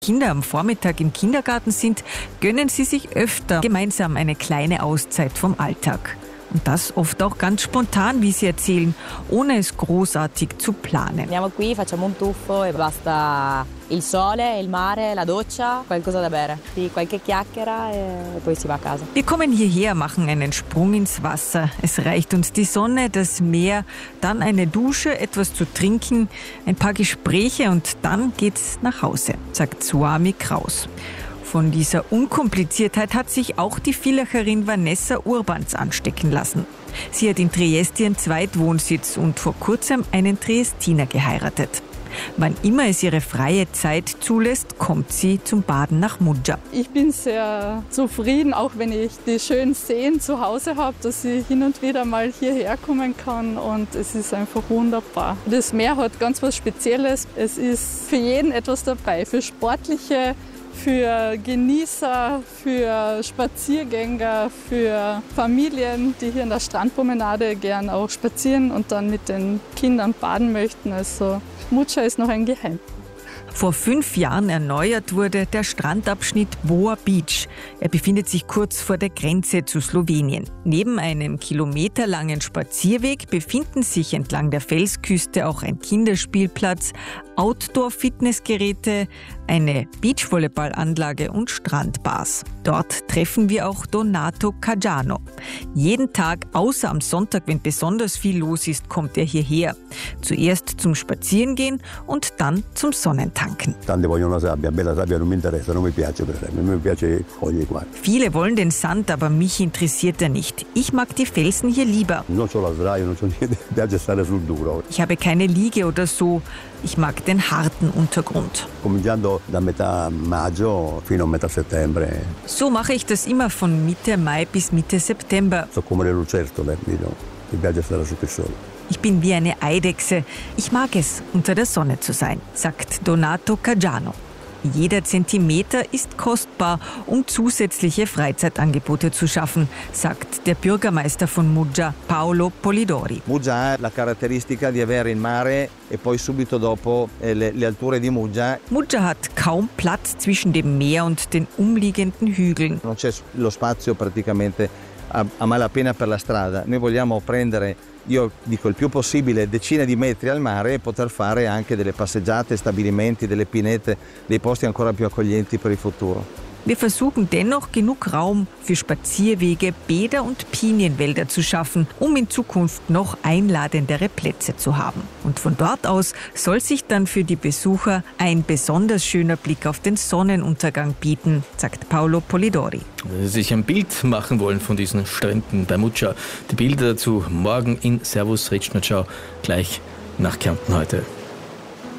Kinder am Vormittag im Kindergarten sind, gönnen sie sich öfter gemeinsam eine kleine Auszeit vom Alltag. Und das oft auch ganz spontan, wie sie erzählen, ohne es großartig zu planen. Andiamo qui, facciamo un tuffo e basta il sole, il mare, la doccia, qualcosa da bere. Qualche chiacchiera e poi si va a casa. Wir kommen hierher, machen einen Sprung ins Wasser. Es reicht uns die Sonne, das Meer, dann eine Dusche, etwas zu trinken, ein paar Gespräche und dann geht's nach Hause, sagt Suami Kraus. Von dieser Unkompliziertheit hat sich auch die Villacherin Vanessa Urbans anstecken lassen. Sie hat in Triest ihren Zweitwohnsitz und vor kurzem einen Triestiner geheiratet. Wann immer es ihre freie Zeit zulässt, kommt sie zum Baden nach Muggia. Ich bin sehr zufrieden, auch wenn ich die schönen Seen zu Hause habe, dass ich hin und wieder mal hierher kommen kann und es ist einfach wunderbar. Das Meer hat ganz was Spezielles. Es ist für jeden etwas dabei, für Sportliche, für Genießer, für Spaziergänger, für Familien, die hier in der Strandpromenade gern auch spazieren und dann mit den Kindern baden möchten. Also Muggia ist noch ein Geheimnis. Vor 5 Jahren erneuert wurde der Strandabschnitt Boa Beach. Er befindet sich kurz vor der Grenze zu Slowenien. Neben einem kilometerlangen Spazierweg befinden sich entlang der Felsküste auch ein Kinderspielplatz, Outdoor-Fitnessgeräte, eine Beachvolleyballanlage und Strandbars. Dort treffen wir auch Donato Caggiano. Jeden Tag, außer am Sonntag, wenn besonders viel los ist, kommt er hierher. Zuerst zum Spazierengehen und dann zum Sonnentanken. Viele wollen den Sand, aber mich interessiert er nicht. Ich mag die Felsen hier lieber. Ich habe keine Liege oder so. Ich mag den harten Untergrund. So mache ich das immer von Mitte Mai bis Mitte September. Ich bin wie eine Eidechse. Ich mag es, unter der Sonne zu sein, sagt Donato Caggiano. Jeder Zentimeter ist kostbar, um zusätzliche Freizeitangebote zu schaffen, sagt der Bürgermeister von Muggia, Paolo Polidori. Muggia ha la caratteristica di avere il mare e poi subito dopo le alture di Muggia. Muggia hat kaum Platz zwischen dem Meer und den umliegenden Hügeln. Non c'è lo spazio praticamente a malapena per la strada. Noi vogliamo prendere, io dico il più possibile, decine di metri al mare e poter fare anche delle passeggiate, stabilimenti, delle pinete, dei posti ancora più accoglienti per il futuro. Wir versuchen dennoch genug Raum für Spazierwege, Bäder und Pinienwälder zu schaffen, um in Zukunft noch einladendere Plätze zu haben. Und von dort aus soll sich dann für die Besucher ein besonders schöner Blick auf den Sonnenuntergang bieten, sagt Paolo Polidori. Wenn Sie sich ein Bild machen wollen von diesen Stränden bei Muggia, die Bilder dazu morgen in Servus Rechnatschau, gleich nach Kärnten heute.